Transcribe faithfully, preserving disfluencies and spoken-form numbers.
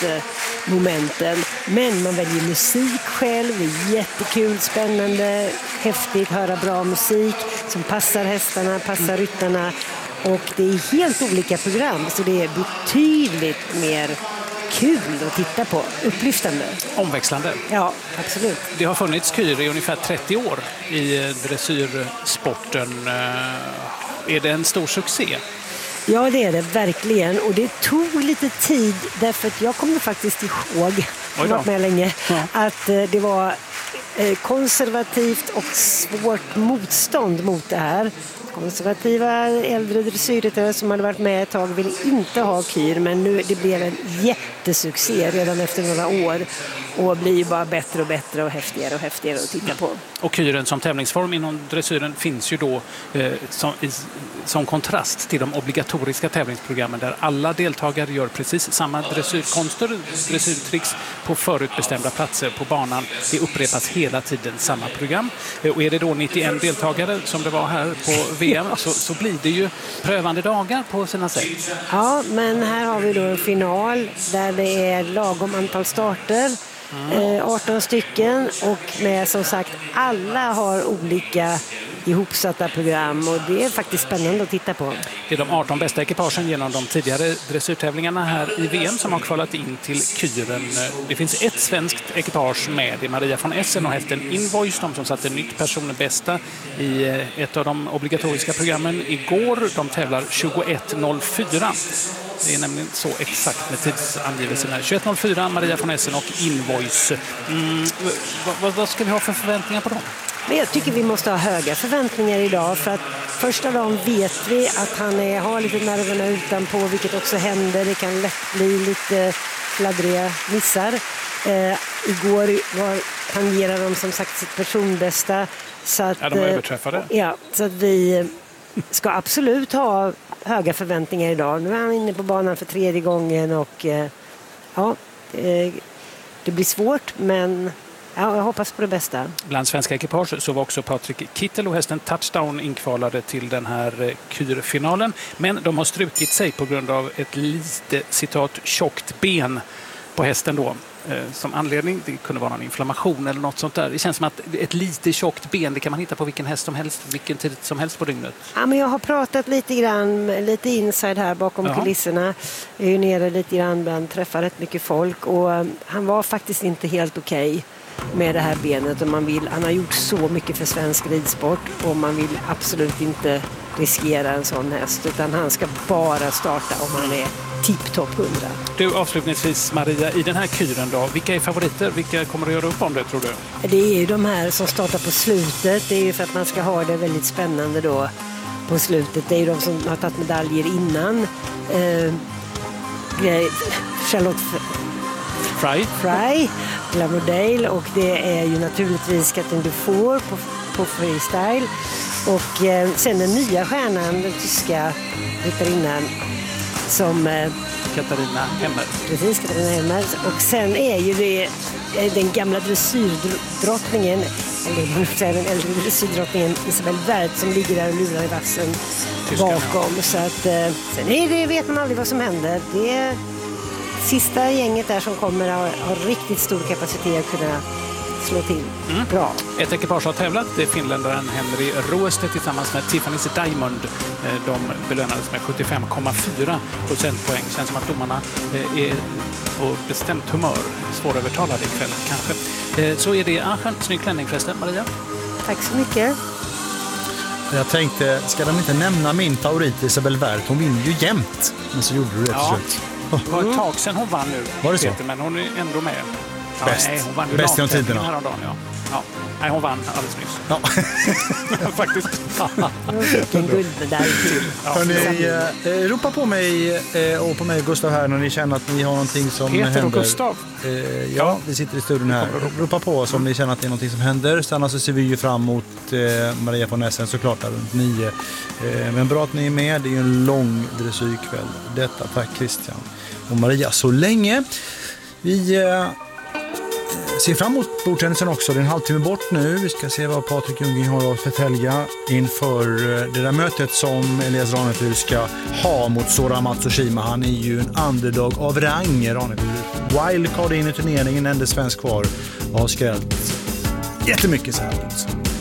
momenten. Men man väljer musik själv, det är jättekul, spännande, häftigt, höra bra musik som passar hästarna, passar ryttarna. Och det är helt olika program, så det är betydligt mer kul att titta på, upplyftande. Omväxlande. Ja, absolut. Det har funnits kyr i ungefär trettio år i dressyrsporten. Är det en stor succé? Ja, det är det verkligen. Och det tog lite tid, därför att jag kommer faktiskt ihåg, jag har varit med länge, ja. att det var konservativt och svårt motstånd mot det här. Konservativa äldre dressyrryttare som hade varit med ett tag ville inte ha kyr, men nu det blev en jättesuccé redan efter några år och blir bara bättre och bättre och häftigare och häftigare att titta på. Och kyren som tävlingsform inom dressyren finns ju då eh, som, i, som kontrast till de obligatoriska tävlingsprogrammen där alla deltagare gör precis samma dressyrkonster, dressyrtricks på förutbestämda platser på banan. Det upprepas hela tiden samma program. Eh, och är det då nittioen deltagare som det var här på V M så, så blir det ju prövande dagar på sina sätt. Ja, men här har vi då en final där det är lagom antal starter. Mm. arton stycken och med som sagt alla har olika ihopsatta program och det är faktiskt spännande att titta på. Det är de arton bästa ekipagen genom de tidigare dressyrtävlingarna här i V M som har kvalat in till kyren. Det finns ett svenskt ekipage med, det är Maria von Essen och hästen Invoice, de som satte nytt personbästa i ett av de obligatoriska programmen igår. De tävlar tjugoett noll fyra. Det är nämligen så exakt med tidsangivelsen här. tjugoett noll fyra, Maria von Essen och Invoice. Mm, vad, vad ska vi ha för förväntningar på dem? Men jag tycker vi måste ha höga förväntningar idag för att första dagen vet vi att han är, har lite nerverna utanpå, vilket också händer. Det kan lätt bli lite fladdriga missar. Eh, igår var, tangerade de som sagt sitt personbästa. Så att, ja, de är överträffade. Ja, så att vi ska absolut ha höga förväntningar idag. Nu är han inne på banan för tredje gången och eh, ja, eh, det blir svårt, men ja, jag hoppas på det bästa. Bland svenska ekipage så var också Patrik Kittel och hästen Touchdown inkvalade till den här kyrfinalen. Men de har strukit sig på grund av ett lite, citat, tjockt ben på hästen då. Som anledning, det kunde vara någon inflammation eller något sånt där. Det känns som att ett lite tjockt ben, det kan man hitta på vilken häst som helst, vilken tid som helst på dygnet. Ja, men jag har pratat lite grann, lite inside här bakom Jaha. kulisserna. Jag är ju nere lite grann bland, träffar rätt mycket folk och um, han var faktiskt inte helt okej okay med det här benet. Och man vill, han har gjort så mycket för svensk ridsport och man vill absolut inte riskera en sån häst, utan han ska bara starta om han är tipptopp hundra. Du, avslutningsvis Maria, i den här kyren då, vilka är favoriter? Vilka kommer att göra upp om det, tror du? Det är ju de här som startar på slutet. Det är ju för att man ska ha det väldigt spännande då på slutet. Det är ju de som har tagit medaljer innan. Eh, Charlotte Fry, Fry Glamourdale, och det är ju naturligtvis Catherine Dufour på, på freestyle. Och eh, sen den nya stjärnan, den tyska ryttarinnan som eh, Katarina Hemmer. Precis, Katarina Hemmer. Och sen är ju det den gamla dressyrdrottningen, eller man får säga den äldre dressyrdrottningen Isabelle Werth som ligger där och lurar i vassen bakom. Så att eh, sen är det, vet man aldrig vad som händer. Det är sista gänget där som kommer har, har riktigt stor kapacitet att kunna slå till. Mm. Bra. Ett ekipage har tävlat. Det är finländaren Henry Roeste tillsammans med Tiffany's Diamond. De belönades med sjuttiofem komma fyra procentpoäng. Känns som att domarna är på bestämt humör. Svårövertalade ikväll kanske. Så är det Aachen. Snygg klänning förresten, Maria. Tack så mycket. Jag tänkte, ska de inte nämna min favorit Isabelle Werth? Hon vinner ju jämt. Men så gjorde du det ja. till slut. Det var ett tag sedan hon vann nu. Var det så? Peter, men hon är ändå med. Bäst. Ja, nej, hon vann ju Bäst genom tiderna. Häromdagen, ja. Ja. Nej, hon vann alldeles nyss. Ja. Faktiskt. Vilken guldmedalj till. Ja. Hörrni, eh, ropa på mig eh, och på mig och Gustav här när ni känner att ni har någonting som Peter händer. och Gustav. Eh, ja, vi sitter i studion här. Ropa på oss om ni känner att det är någonting som händer. Sen så ser vi ju fram emot eh, Maria von Essen såklart där runt nio. Eh, men bra att ni är med. Det är ju en lång dressyrkväll. Detta, tack Christian och Maria så länge. Vi... Eh, ser fram emot bordtennisen också. Det är en halvtimme bort nu. Vi ska se vad Patrik Ljunggren har att förtälja inför det där mötet som Elias Ranefur ska ha mot Sora Matsushima. Han är ju en underdog av rang, Ranefur. Wildcard in i turneringen, enda svensk kvar och har skrällt jättemycket så här.